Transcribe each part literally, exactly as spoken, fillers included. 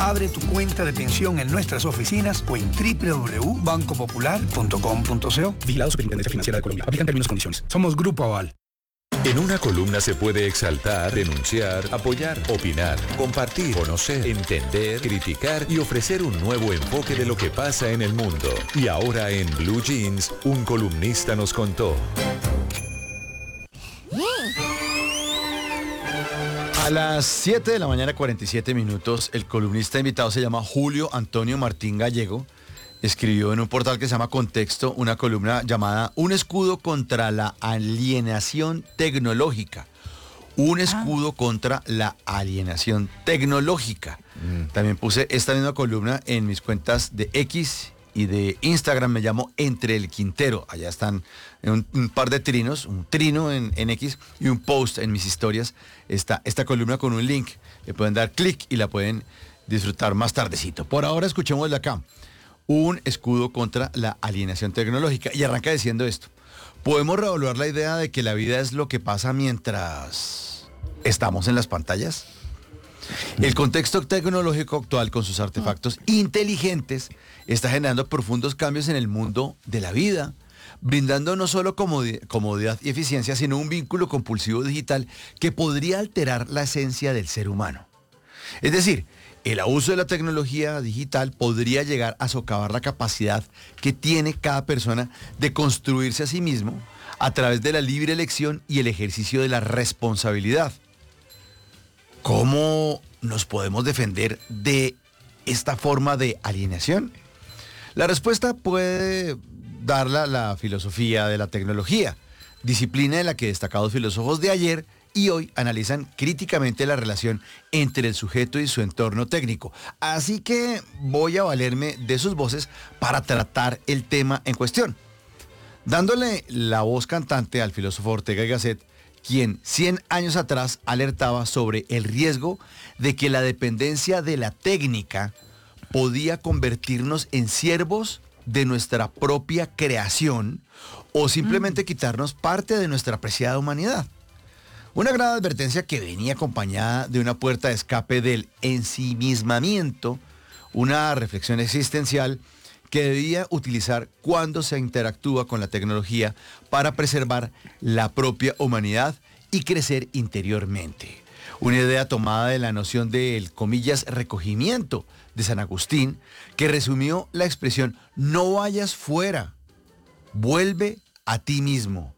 Abre tu cuenta de pensión en nuestras oficinas o en doble u doble u doble u punto banco popular punto com punto co. Vigilado Superintendencia Financiera de Colombia. Aplican términos y condiciones. Somos Grupo Aval. En una columna se puede exaltar, denunciar, apoyar, opinar, compartir, conocer, entender, criticar y ofrecer un nuevo enfoque de lo que pasa en el mundo. Y ahora en Blue Jeans, un columnista nos contó. A las siete de la mañana, cuarenta y siete minutos, el columnista invitado se llama Julio Antonio Martín Gallego. Escribió en un portal que se llama Contexto una columna llamada Un escudo contra la alienación tecnológica. Un escudo ah. contra la alienación tecnológica. Mm. También puse esta misma columna en mis cuentas de X y de Instagram. Me llamo Entre el Quintero. Allá están un, un par de trinos, un trino en, en X y un post en mis historias. Está esta columna con un link. Le pueden dar clic y la pueden disfrutar más tardecito. Por ahora escuchémosla acá. Un escudo contra la alienación tecnológica. Y arranca diciendo esto. ¿Podemos reevaluar la idea de que la vida es lo que pasa mientras estamos en las pantallas? El contexto tecnológico actual, con sus artefactos inteligentes, está generando profundos cambios en el mundo de la vida, brindando no solo comodidad y eficiencia, sino un vínculo compulsivo digital que podría alterar la esencia del ser humano. Es decir, el abuso de la tecnología digital podría llegar a socavar la capacidad que tiene cada persona de construirse a sí mismo a través de la libre elección y el ejercicio de la responsabilidad. ¿Cómo nos podemos defender de esta forma de alienación? La respuesta puede darla la filosofía de la tecnología, disciplina en la que destacados filósofos de ayer y hoy analizan críticamente la relación entre el sujeto y su entorno técnico. Así que voy a valerme de sus voces para tratar el tema en cuestión. Dándole la voz cantante al filósofo Ortega y Gasset, quien cien años atrás alertaba sobre el riesgo de que la dependencia de la técnica podía convertirnos en siervos de nuestra propia creación o simplemente mm. quitarnos parte de nuestra apreciada humanidad. Una gran advertencia que venía acompañada de una puerta de escape del ensimismamiento, una reflexión existencial que debía utilizar cuando se interactúa con la tecnología para preservar la propia humanidad y crecer interiormente. Una idea tomada de la noción del, comillas, recogimiento de San Agustín, que resumió la expresión no vayas fuera, vuelve a ti mismo.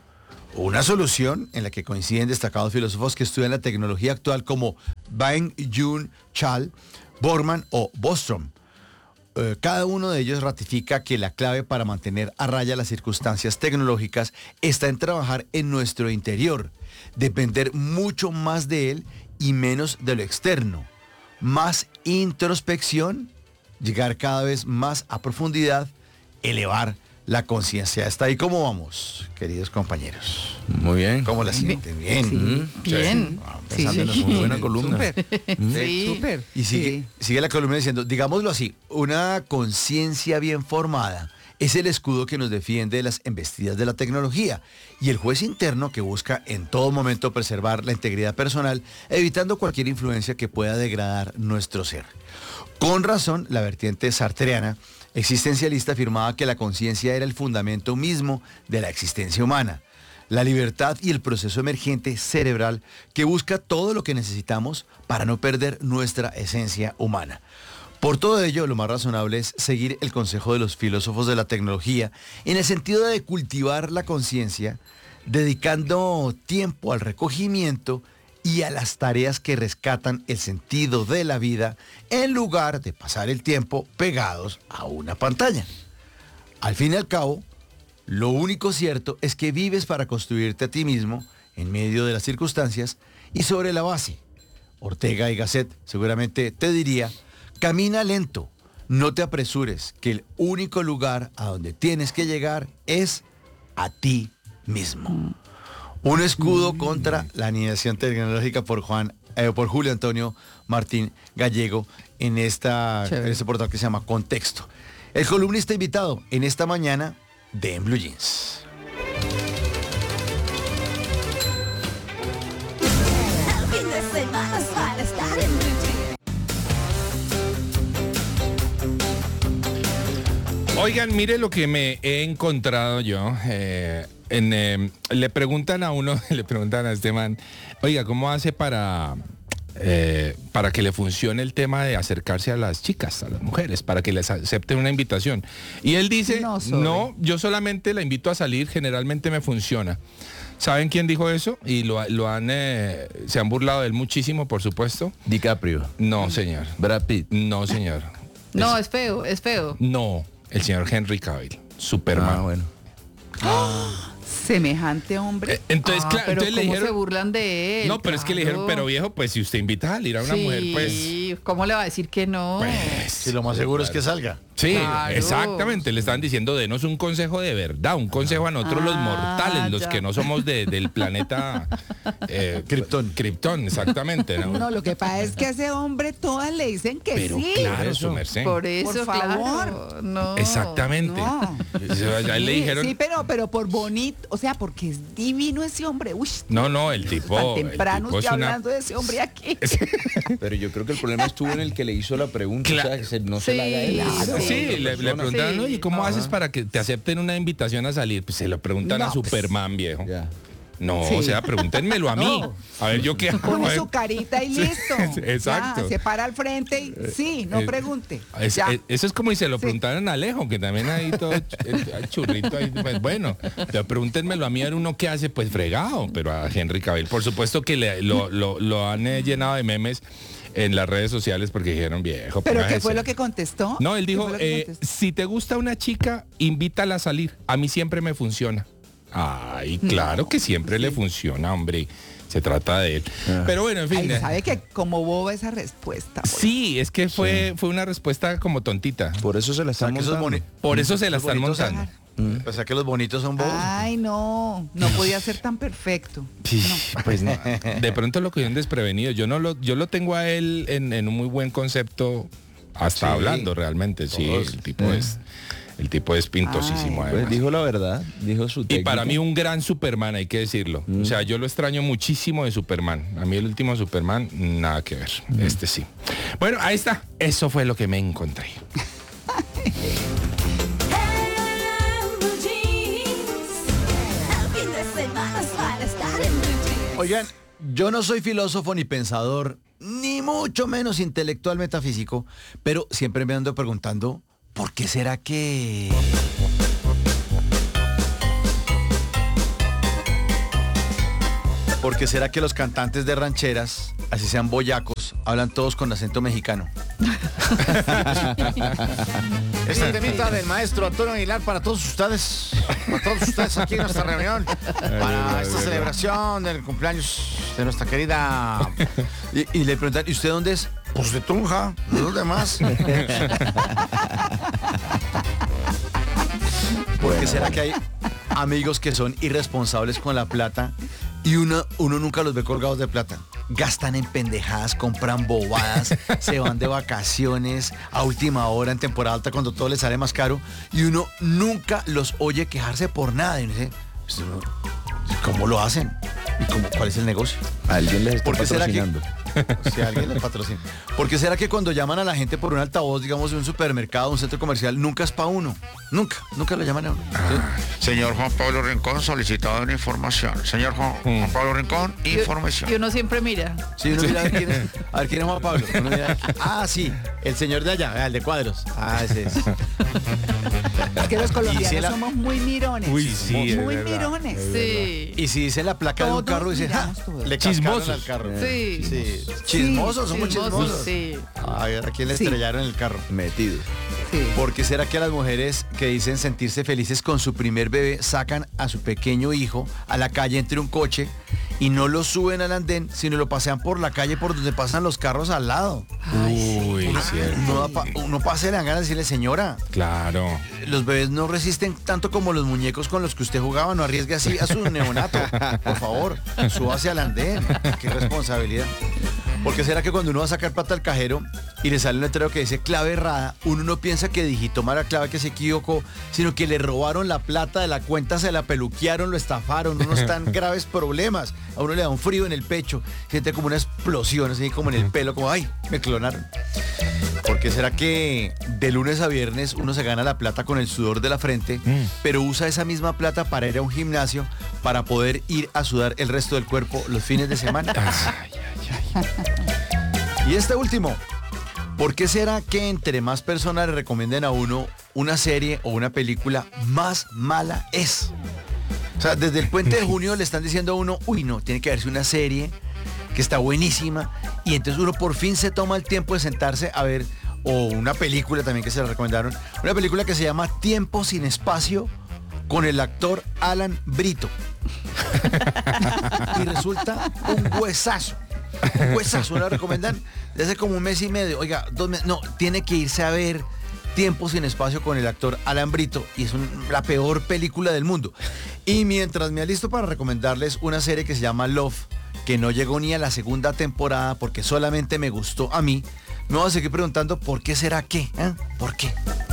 Una solución en la que coinciden destacados filósofos que estudian la tecnología actual como Byung-Chul Chul, Borman o Bostrom. Eh, cada uno de ellos ratifica que la clave para mantener a raya las circunstancias tecnológicas está en trabajar en nuestro interior, depender mucho más de él y menos de lo externo. Más introspección, llegar cada vez más a profundidad, elevar la conciencia. ¿Está ahí cómo vamos, queridos compañeros? Muy bien. ¿Cómo la sienten? Bien. Sí, ¿Mm? bien. Sí, sí. Sí, sí. Muy buena columna. Súper. Sí. Súper. Y sigue, Sí. sigue la columna diciendo, digámoslo así, una conciencia bien formada es el escudo que nos defiende de las embestidas de la tecnología y el juez interno que busca en todo momento preservar la integridad personal, evitando cualquier influencia que pueda degradar nuestro ser. Con razón, la vertiente sartreana existencialista afirmaba que la conciencia era el fundamento mismo de la existencia humana, la libertad y el proceso emergente cerebral que busca todo lo que necesitamos para no perder nuestra esencia humana. Por todo ello, lo más razonable es seguir el consejo de los filósofos de la tecnología en el sentido de cultivar la conciencia, dedicando tiempo al recogimiento y a las tareas que rescatan el sentido de la vida en lugar de pasar el tiempo pegados a una pantalla. Al fin y al cabo, lo único cierto es que vives para construirte a ti mismo en medio de las circunstancias y sobre la base. Ortega y Gasset seguramente te diría, camina lento, no te apresures, que el único lugar a donde tienes que llegar es a ti mismo. Un escudo contra la alienación tecnológica por Juan, eh, por Julio Antonio Martín Gallego en, esta, en este portal que se llama Contexto. El columnista invitado en esta mañana de En Blue Jeans. Oigan, mire lo que me he encontrado yo. Eh, en, eh, le preguntan a uno, le preguntan a este man, oiga, ¿cómo hace para, eh, para que le funcione el tema de acercarse a las chicas, a las mujeres, para que les acepten una invitación? Y él dice, No, no, sorry. yo solamente la invito a salir, generalmente me funciona. ¿Saben quién dijo eso? Y lo, lo han, eh, se han burlado de él muchísimo, por supuesto. DiCaprio. No, señor. Brad Pitt. No, señor. No, Es- es feo, es feo. no, el señor Henry Cavill, Superman. Ah, bueno. Semejante hombre. Eh, entonces, Ah, claro, pero entonces le ¿cómo dijeron- se burlan de él? No, pero es que le dijeron, Claro. pero viejo, pues si usted invita a salir a una sí, mujer, pues... ¿cómo le va a decir que no? pues Si lo más seguro es que salga. sí, Claro. exactamente. Le están diciendo, denos un consejo de verdad, un consejo a nosotros los Ah, mortales, los ya. que no somos de- del planeta eh, Krypton. Krypton, exactamente. ¿no? No, lo que pasa es que a ese hombre todas le dicen que Pero sí. claro, eso. su merced. Por eso, Por favor. claro. No. Exactamente. No. A él le Sí, dijeron... sí, pero, pero por bonito, o sea, porque es divino ese hombre. Uy, No, no, el tipo... tan el temprano tipo usted es una- hablando de ese hombre aquí. Pero yo creo que el problema estuvo en el que le hizo la pregunta. Claro. O sea, que se- no se la haga él. Claro. Sí, le, le preguntaron, Sí. oye, ¿cómo haces para que te acepten una invitación a salir? Pues se lo preguntan No, a pues. Superman, viejo. Ya. No, Sí. o sea, pregúntenmelo a mí. No. A ver, yo qué hago. A Pone ver. su carita y Sí, listo. exacto. Ya, se para al frente y sí, no Eh, pregunte. Es- Ya. eh, eso es como si se lo Sí. preguntaran a Alejo, que también ahí todo ch- eh, hay churrito ahí. Pues, bueno, pero pregúntenmelo a mí, a ver uno qué hace, pues fregado, pero a Henry Cavill, por supuesto que le- lo, lo- lo han eh, llenado de memes en las redes sociales porque dijeron, viejo, ¿Pero póngase qué fue serio". lo que contestó? No, él ¿Qué dijo, fue lo que eh, contestó? si te gusta una chica, invítala a salir. A mí siempre me funciona. Ay, claro que siempre le funciona, hombre. Se trata de él. Pero bueno, en fin. Ay, eh, sabe que como boba esa respuesta. pues. sí, es que fue, fue una respuesta como tontita. Por eso se la O sea, están que esos montando. boni- Por eso se la esos están bonitos montando. son- O sea que los bonitos son bobos. Ay, no, no podía ser tan perfecto. Sí, pues no. De pronto lo cogieron desprevenido. Yo no lo, yo lo tengo a él en, en un muy buen concepto, hasta Sí. hablando realmente. Sí, Todos. el tipo es, el tipo es pintosísimo. Ay. Pues además. dijo la verdad, dijo su Y técnica. para mí un gran Superman, hay que decirlo. O sea, yo lo extraño muchísimo de Superman. A mí el último Superman, nada que ver. Este sí. Bueno, ahí está. Eso fue lo que me encontré. Oigan, yo no soy filósofo ni pensador, ni mucho menos intelectual metafísico, pero siempre me ando preguntando, ¿por qué será que... ¿Por qué será que los cantantes de rancheras, así sean boyacos, hablan todos con acento mexicano? Esta temita del maestro Antonio Aguilar para todos ustedes, para todos ustedes aquí en nuestra reunión, para esta celebración del cumpleaños de nuestra querida... Y, y le preguntan, ¿y usted dónde es? Pues de Tunja, ¿de dónde más? ¿Por qué será que hay amigos que son irresponsables con la plata y uno, uno nunca los ve colgados de plata? Gastan en pendejadas, compran bobadas, se van de vacaciones a última hora en temporada alta cuando todo les sale más caro y uno nunca los oye quejarse por nada. Y uno dice, "Pues, ¿cómo lo hacen? ¿Y cómo, cuál es el negocio? Alguien les está ¿Por qué será que- patrocinando. Si alguien les patrocina. ¿Por qué será que cuando llaman a la gente por un altavoz, digamos, de un supermercado, un centro comercial, nunca es para uno? Nunca, nunca lo llaman a uno. Señor Juan Pablo Rincón, solicitado una información. Señor Juan, Juan Pablo Rincón, información. Y uno siempre mira. Sí, uno mira a ver quién es, a ver quién es Juan Pablo. Uno mira, ah, sí, el señor de allá, vea, el de cuadros. Ah, ese es. Es que los colombianos si la- somos muy mirones. Uy, sí, es muy verdad, mirones. Sí. Y si dice la placa de un Todos carro, dice, miramos "Ja, todo. le cascaron Chismosos. al carro. Sí. Sí. Chismosos, somos Chismosos, chismosos. sí. A ver, ¿a quién le Sí. estrellaron el carro? Metidos. Sí. ¿Por qué será que las mujeres que dicen sentirse felices con su primer bebé sacan a su pequeño hijo a la calle entre un coche y no lo suben al andén, sino lo pasean por la calle por donde pasan los carros al lado? Uy, cierto. Uno, da pa- uno pasa y le dan ganas de decirle, señora, Claro. los bebés no resisten tanto como los muñecos con los que usted jugaba, no arriesgue así a su neonato. Por favor, súbase al andén. Qué responsabilidad. ¿Por qué será que cuando uno va a sacar plata al cajero y le sale un letrero que dice clave errada, uno no piensa que digitó mal la clave, que se equivocó, sino que le robaron la plata de la cuenta, se la peluquearon, lo estafaron, unos tan graves problemas? A uno le da un frío en el pecho, siente como una explosión, así como en el pelo, como, ay, me clonaron. Por ¿Por qué será que de lunes a viernes uno se gana la plata con el sudor de la frente, Mm. pero usa esa misma plata para ir a un gimnasio para poder ir a sudar el resto del cuerpo los fines de semana? Ay, ay, ay. Y este último, ¿por qué será que entre más personas le recomienden a uno una serie o una película, más mala es? O sea, desde el puente de junio le están diciendo a uno, uy, no, tiene que verse una serie que está buenísima, y entonces uno por fin se toma el tiempo de sentarse a ver, o una película también que se le recomendaron, una película que se llama Tiempo sin Espacio, con el actor Alan Brito. Y resulta un huesazo. Un huesazo, ¿no? Recomiendan desde hace como un mes y medio. Oiga, dos meses. No, tiene que irse a ver Tiempo sin Espacio con el actor Alan Brito, y es un- la peor película del mundo. Y mientras me alisto para recomendarles una serie que se llama Love, que no llegó ni a la segunda temporada porque solamente me gustó a mí, me voy a seguir preguntando por qué será que, ¿eh? ¿Por qué?